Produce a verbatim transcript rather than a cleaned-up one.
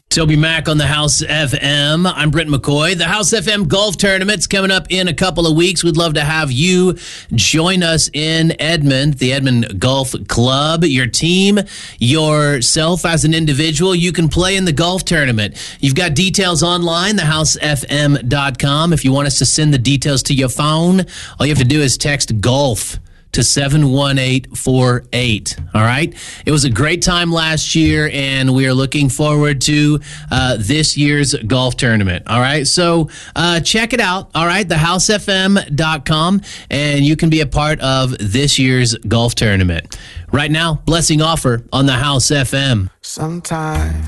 Toby Mack on the House F M. I'm Brent McCoy. The House F M Golf Tournament's coming up in a couple of weeks. We'd love to have you join us in Edmond, the Edmond Golf Club. Your team, yourself as an individual, you can play in the golf tournament. You've got details online, the house f m dot com. If you want us to send the details to your phone, all you have to do is text GOLF to seven one eight four eight. All right. It was a great time last year, and we are looking forward to uh, this year's golf tournament. All right. So uh, check it out. All right. the house f m dot com, and you can be a part of this year's golf tournament. Right now, blessing offer on the House F M. Sometimes